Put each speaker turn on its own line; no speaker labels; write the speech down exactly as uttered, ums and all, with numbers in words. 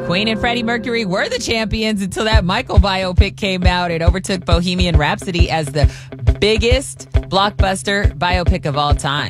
Queen and Freddie Mercury were the champions until that Michael biopic came out. It overtook Bohemian Rhapsody as the biggest blockbuster biopic of all time.